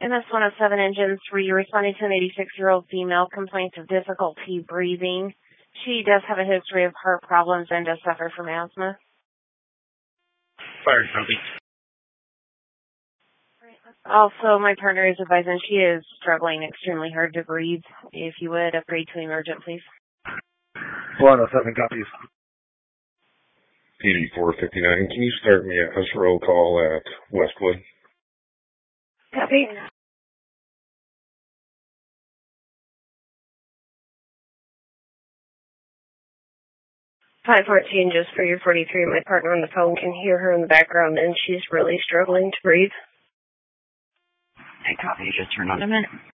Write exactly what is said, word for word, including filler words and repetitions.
M S one oh seven engines three, you're responding to an eighty-six-year-old female complaints of difficulty breathing. She does have a history of heart problems and does suffer from asthma. Fire copy. Also, my partner is advising she is struggling extremely hard to breathe. If you would, upgrade to emergent, please. one oh seven copies. eighty-four fifty-nine, can you start me a house roll call at Westwood? Copy. five fourteen, just for your forty-three, my partner on the phone can hear her in the background, and she's really struggling to breathe. I copy, just turn on a minute.